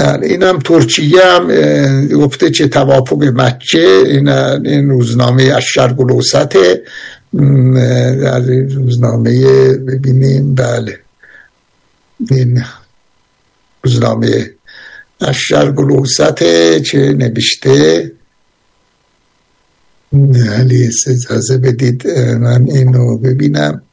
اینم ترکیه هم گفته چه توافق مکه، این روزنامه الشرق الاوسط، از روزنامه ببینیم، بله این روزنامه الشرق الاوسط چه نوشته. اجازه بدید من اینو ببینم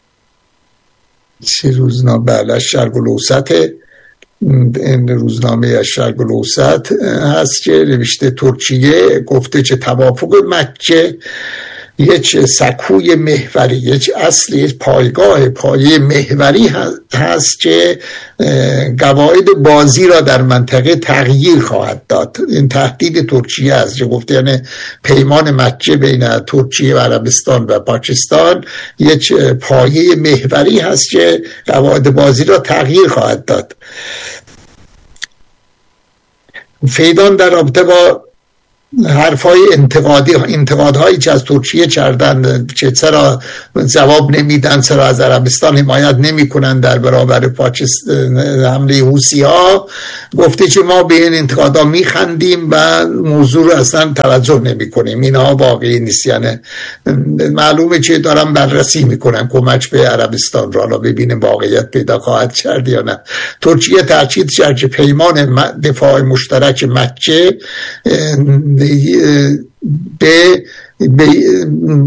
چه روزنامه. بله الشرق الاوسط، این روزنامه الشرق الاوسط هست که نوشته ترکیه گفته چه توافق مکه یک سکوی محوری، یک اصلی، پایگاه پایه محوری هست که قواعد بازی را در منطقه تغییر خواهد داد. این تهدید ترکیه است که گفته یعنی پیمان مکه بین ترکیه و عربستان و پاکستان یک پایه محوری هست که قواعد بازی را تغییر خواهد داد. فیدان در رابطه با حرفای انتقادهایی که از ترکیه کردن که چرا جواب نمیدن، چرا از عربستان حمایت نمیکنن در برابر پاکستان حمله حوثی‌ها، گفته که ما به این انتقادها میخندیم و موضوع رو اصلا توجه نمیکنیم، اینها واقعی نیست. یعنی معلومه که دارن بررسی میکنن کمک به عربستان را، حالا ببینیم واقعیت پیدا خواهد کرد یا نه. ترکیه تاکید کرد که پیمان دفاع مشترک مکه به